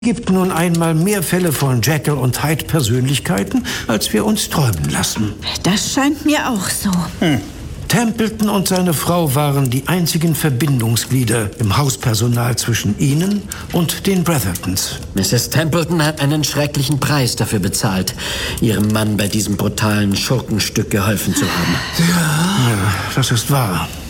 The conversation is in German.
Gibt nun einmal mehr Fälle von Jekyll und Hyde Persönlichkeiten, als wir uns träumen lassen. Das scheint mir auch so. Templeton und seine Frau waren die einzigen Verbindungsglieder im Hauspersonal zwischen ihnen und den Brethertons. Mrs. Templeton hat einen schrecklichen Preis dafür bezahlt, ihrem Mann bei diesem brutalen Schurkenstück geholfen zu haben. Ja, das ist wahr.